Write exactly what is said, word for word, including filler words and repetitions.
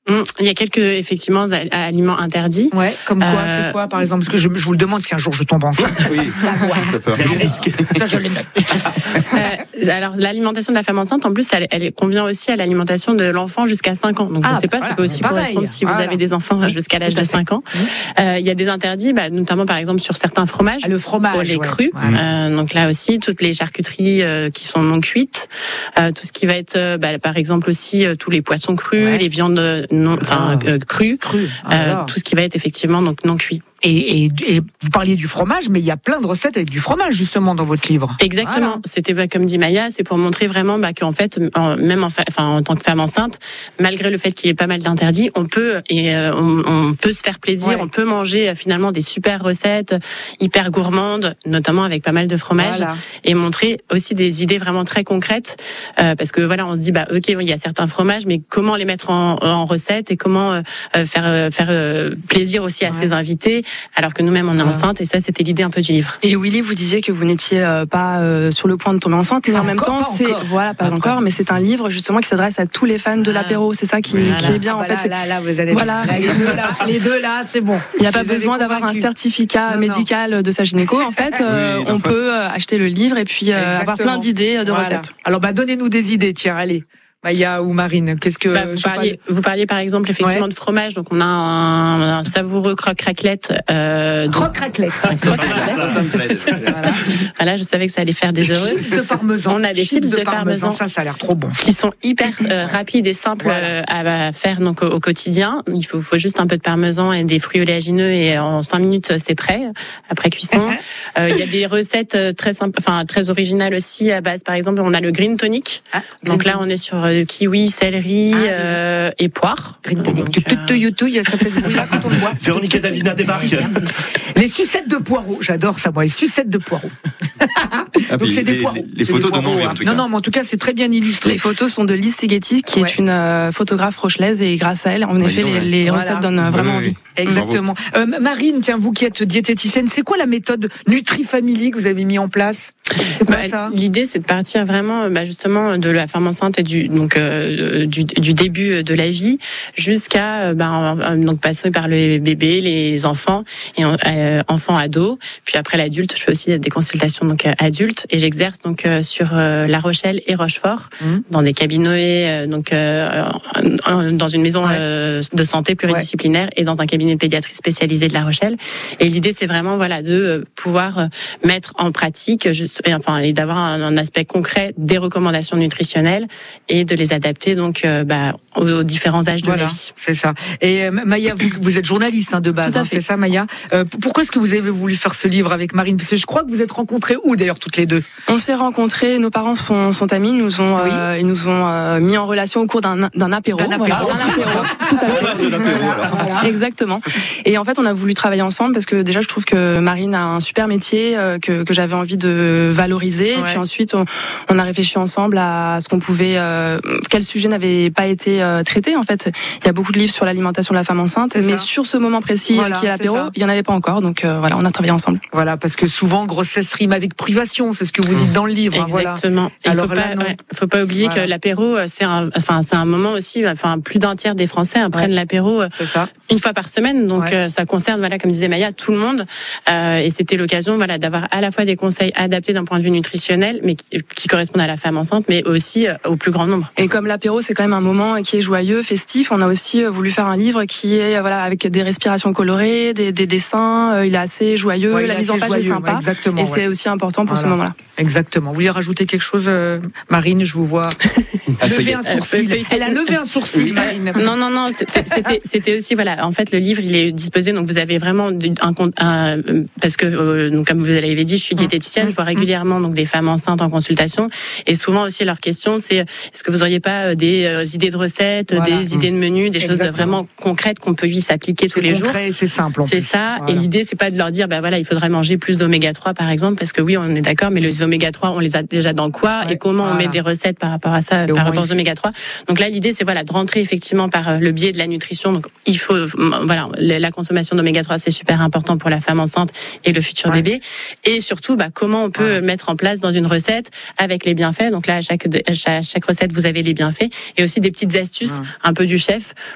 Mmh, il y a quelques effectivement aliments interdits. Oui, ça peut arriver. Ça, je les note. euh, alors l'alimentation de la femme enceinte, en plus, elle, elle convient aussi à l'alimentation de l'enfant jusqu'à cinq ans. Donc ah, je ne sais pas, voilà, ça peut aussi correspondre si vous voilà. avez des enfants oui, jusqu'à l'âge de cinq ans. Il mmh. euh, y a des interdits, bah, notamment par exemple sur certains fromages. Ah, le fromage, les ouais. crus. Ouais. Euh, donc là aussi, toutes les charcuteries euh, qui sont non cuites, euh, tout ce qui va être, euh, bah, par exemple aussi euh, tous les poissons crus, ouais. les viandes non, enfin euh, crues, Cru. ah, euh, tout ce qui va être effectivement donc non cuit. Et, et, et vous parliez du fromage, mais il y a plein de recettes avec du fromage justement dans votre livre. Exactement. Voilà. C'était bah, comme dit Maya, c'est pour montrer vraiment bah, qu'en fait, en, même en, fa- enfin, en tant que femme enceinte, malgré le fait qu'il y ait pas mal d'interdits, on peut et euh, on, on peut se faire plaisir, ouais. on peut manger euh, finalement des super recettes hyper gourmandes, notamment avec pas mal de fromage, voilà. et montrer aussi des idées vraiment très concrètes, euh, parce que voilà, on se dit bah ok, il y a certains fromages, mais comment les mettre en, en recette et comment euh, faire euh, faire euh, plaisir aussi à ouais. ses invités. Alors que nous-mêmes on est enceinte, et ça c'était l'idée un peu du livre. Et Willy, vous disiez que vous n'étiez euh, pas euh, sur le point de tomber enceinte, mais pas en même encore, temps c'est encore. voilà pas, pas encore, encore, mais c'est un livre justement qui s'adresse à tous les fans de l'apéro. C'est ça qui, voilà. qui est bien ah, en bah fait. Là, là, là, vous allez voilà. là, les deux là, les deux là, c'est bon. Il n'y a pas vous besoin d'avoir un certificat non, médical non. de sa gynéco. En fait, euh, oui, on peut euh, acheter le livre et puis euh, avoir plein d'idées de voilà. recettes. Alors bah donnez-nous des idées, tiens, allez. Maya ou Marine, qu'est-ce que bah, vous, parliez, vous parliez par exemple effectivement ouais. de fromage, donc on a un, un savoureux croque-raclette. Euh, croque-raclette. Ça, ça, ça me plaît. Voilà. voilà, je savais que ça allait faire des heureux. Chips de parmesan. On a des chips, chips de, de parmesan. Ça, ça a l'air trop bon. Qui sont hyper euh, rapides et simples voilà. à faire donc au, au quotidien. Il faut, faut juste un peu de parmesan et des fruits oléagineux et en cinq minutes c'est prêt après cuisson. Il euh, y a des recettes très simples, enfin très originales aussi à base. Par exemple, on a le green tonic. Ah, donc green là, on est sur euh, kiwi, céleri ah, euh, et poire. Green tonic. Tu te youtube, il y a ça fait ce bruit-là quand on le boit. Véronique Davina débarque. Les sucettes de poireaux, j'adore ça moi, les sucettes de poireaux. Ah, donc c'est des les, poireaux. Les, les photos donnent envie en tout cas. Non non, mais en tout cas, c'est très bien illustré. Les photos sont de Lise Seghetti, qui ouais. est une euh, photographe rochelaise, et grâce à elle, en effet, les, les voilà. recettes donnent euh, vraiment oui, envie. Oui. Exactement. Euh, Marine, tiens, vous qui êtes diététicienne, c'est quoi la méthode NutriFamily que vous avez mis en place? C'est quoi bah, ça? L'idée, c'est de partir vraiment, bah, justement, de la femme enceinte et du donc euh, du, du début de la vie jusqu'à bah, donc passer par le bébé, les enfants et euh, enfants ados, puis après l'adulte. Je fais aussi des consultations donc euh, adultes, et j'exerce donc euh, sur euh, La Rochelle et Rochefort mmh. dans des cabinets euh, donc euh, dans une maison ouais. euh, de santé pluridisciplinaire ouais. et dans un cabinet de pédiatrie spécialisé de La Rochelle. Et l'idée, c'est vraiment voilà de pouvoir mettre en pratique juste, et, enfin et d'avoir un, un aspect concret des recommandations nutritionnelles et de les adapter donc euh, bah, aux, aux différents âges de voilà, la vie. C'est ça. Et euh, Maya, vous, vous êtes journaliste hein, de base, hein, c'est ça Maya. Euh, pourquoi est-ce que vous avez voulu faire ce livre avec Marine? Parce que je crois que vous êtes rencontrées où d'ailleurs toutes les deux? On s'est rencontrés, nos parents sont, sont amis, nous ont, oui. euh, ils nous ont euh, mis en relation au cours d'un, d'un apéro. D'un apéro. Voilà, d'un apéro. Tout à fait. Voilà. Exactement. Et en fait, on a voulu travailler ensemble parce que déjà, je trouve que Marine a un super métier euh, que, que j'avais envie de valoriser. Ouais. Et puis ensuite, on, on a réfléchi ensemble à ce qu'on pouvait, euh, quel sujet n'avait pas été euh, traité. En fait, il y a beaucoup de livres sur l'alimentation de la femme enceinte, c'est mais ça. Sur ce moment précis voilà, qui est l'apéro, il y en avait pas encore. Donc euh, voilà, on a travaillé ensemble. Voilà, parce que souvent grossesse rime avec privation, c'est ce que vous dites dans le livre. Exactement. Hein, voilà. Alors il faut, ouais, faut pas oublier voilà. que l'apéro, c'est un, enfin c'est un moment aussi. Enfin, plus d'un tiers des Français hein, prennent ouais. l'apéro c'est ça. une fois par semaine. Donc ouais. euh, ça concerne, voilà, comme disait Maya, tout le monde. Euh, et c'était l'occasion, voilà, d'avoir à la fois des conseils adaptés d'un point de vue nutritionnel, mais qui, qui correspondent à la femme enceinte, mais aussi euh, au plus grand nombre. Et comme l'apéro, c'est quand même un moment qui est joyeux, festif, on a aussi voulu faire un livre qui est, voilà, avec des respirations colorées, des, des dessins. Euh, il est assez joyeux, ouais, la mise en page joyeux, est sympa. Exactement, et ouais. c'est aussi important pour voilà. ce moment-là. Exactement. Vous voulez rajouter quelque chose, euh, Marine? Je vous vois lever un sourcil. Elle a levé un sourcil, Marine. Non, non, non. C'était, c'était, c'était aussi, voilà. En fait, le livre, il est disposé. Donc, vous avez vraiment un, un parce que, euh, donc, comme vous l'avez dit, je suis diététicienne. Mmh. Je vois régulièrement donc des femmes enceintes en consultation, et souvent aussi leur question, c'est est-ce que vous auriez pas des euh, idées de recettes, voilà. des mmh. idées de menus, des Exactement. choses vraiment concrètes qu'on peut puisse appliquer tous c'est les concret, jours. C'est simple. En c'est plus. ça. Voilà. Et l'idée, c'est pas de leur dire, bah voilà, il faudrait manger plus d'oméga trois, par exemple, parce que oui, on est d'accord, mais les oméga trois, on les a déjà dans quoi ouais. et comment voilà. on met des recettes par rapport à ça, et par rapport aux oméga trois. Donc là, l'idée, c'est voilà de rentrer effectivement par le biais de la nutrition. Donc il faut, voilà, la consommation d'oméga trois, c'est super important pour la femme enceinte et le futur ouais. bébé. Et surtout, bah comment on peut ouais. mettre en place dans une recette avec les bienfaits. Donc là, à chaque, à chaque recette, vous avez les bienfaits et aussi des petites astuces, ouais. un peu du chef,